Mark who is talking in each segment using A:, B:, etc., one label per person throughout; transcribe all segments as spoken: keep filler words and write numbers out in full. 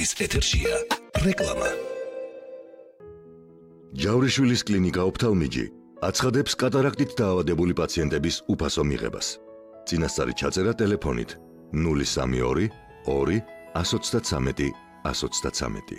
A: ის ეთერშია რეკლამა.
B: ჯავრიშვილის კლინიკა ოფთალმიჯი აცხადებს კატარაქტით დაავადებული პაციენტების უფასო მიღებას. წინასწარი ჩაწერა ტელეფონით ნული სამი ორი ორი ათს ოცდათრამეტი ათს ოცდათრამეტი.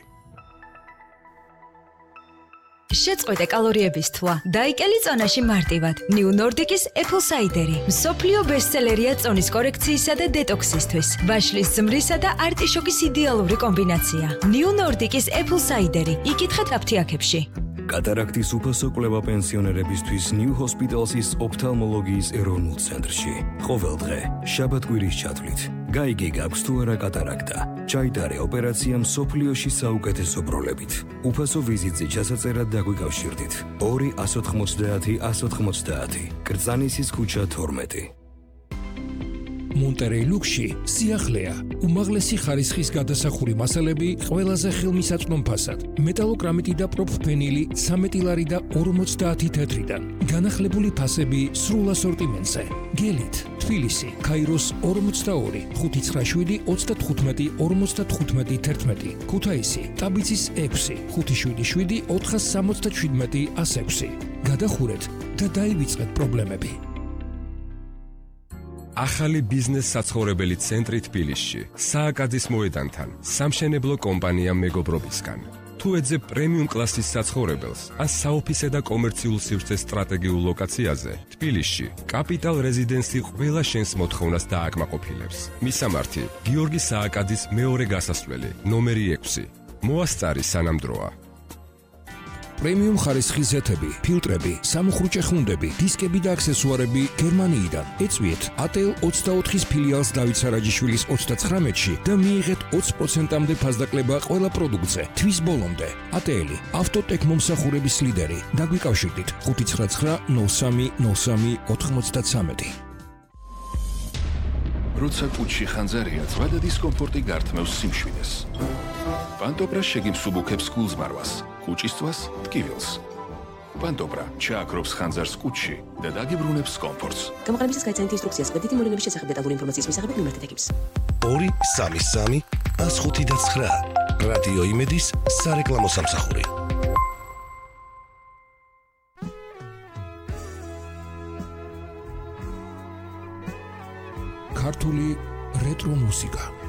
C: შეწყვეტე კალორიების თვა. დაიკელი წონაში მარტივად. New Nordic-ის Apple Cider-ი. მსოფლიო ბესტსელერია წონის კორექციისა და დეტოქსისთვის. ვაშლის ზმრისა და არტიშოკის იდეალური კომბინაცია. New Nordic-ის Apple Cider-ი. იკითხეთ აფთიაქებში.
D: კატარაქტის უფასო კვლევა პენსიონერებისთვის New Hospitals-ის ოფთალმოლოგიის ეროვნულ ცენტრში. ყოველდღე, შაბათ-კვირის ჩათვლით. გაიგე გაქვს თუ არა კატარაქტა. ჩაიტარე ოპერაცია მსოფლიოში საუკეთესო პროლებით. უფასო ვიზიტზე ჩასაწერად დაგვიკავშირდით. ორი ათს ოთხმოცდაათი ათს ოთხმოცდაათი. კრწანისის ქუჩა თორმეტი.
E: მონტერეი ლუქსში სიახლეა. უმაღლესი ხარისხის გადასახური მასალები ყველაზე ხელმისაწვდომ ფასად. მეტალოკრამიტი და პროფფენილი ცამეტი ლარი და ორმოცდაათი თეთრიდან. განახლებული ფასები სრულ ასორტიმენტზე. გელით, თბილისი, ქაიროს ორმოცდაორი, ხუთი ცხრა შვიდი ოცდათხუთმეტი ორმოცდათხუთმეტი თერთმეტი. ქუთაისი, ტაბიცის ექვსი, ხუთი შვიდი შვიდი ოთხას სამოცდაშვიდმეტი ას ექვსი. გადახურეთ და დაივიწყეთ პრობლემები.
F: ახალი ბიზნეს საცხოვრებელი ცენტრი თბილისში, სააკაძის მოედანთან, სამშენებლო კომპანია მეგობრობისგან. თუ ეძებ პრემიუმ კლასის საცხოვრებელს, ან საოფისე და კომერციულ სივრცეს სტრატეგიულ ლოკაციაზე, თბილისში, კაპიტალ რეზიდენსი ყველა შენს მოთხოვნას დააკმაყოფილებს. მისამართი: გიორგი სააკაძის მეორე გასასვლელი, ნომერი ექვსი. მოასწარი სანამდროა.
E: პრემიუმ ხარისხის ზეთები, ფილტრები, სამუხრუჭე ხუნდები, დისკები და აქსესუარები გერმანიიდან. ეწვიეთ эй тэ ელ ოცდაოთხის ფილიალს დავით სარაჯიშვილის ოცდაცხრამეტში და მიიღეთ ოცი პროცენტამდე ფასდაკლება ყველა პროდუქტზე. თვის ბოლომდე. эй тэ ელ ავტოტეკ მომსახურების ლიდერი. დაგვიკავშირდით ხუთი ცხრა ცხრა ნულ სამი ნულ სამი ოთხმოცდათრამეტი.
A: როცა კუჩში ხანძარია, ზღვა და დისკომფორტი გართმევს სიმშვიდეს. პანტოპრა შეგიმსუბუქებს გულზმარვას, კუჭისწვას, ტკივილს. პანტოპრა ჩააქრობს ხანძარს კუჩში და დაგიბრუნებს კომფორტს.
G: გამოყენებისას გაიცანით ინსტრუქციას კრედიტი მოვლენების შესახებ დეტალური ინფორმაციის მისაღებად მიმართეთ ექიმს.
A: ორი სამი სამი ას ხუთი და ცხრა. რადიო იმედის სარეკლამო სამსახური.
E: ქართული რეტრო მუსიკა.